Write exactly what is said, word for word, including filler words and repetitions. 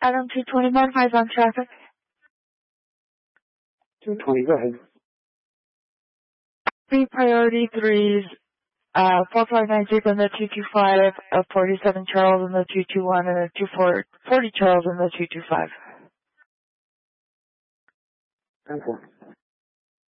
Adam two twenty-one, five on traffic. two twenty, go ahead. Three priority threes, uh, four five nine six on the two two five, uh, forty-seven Charles on the two two one, and the two four, forty Charles on the two two five. ten four.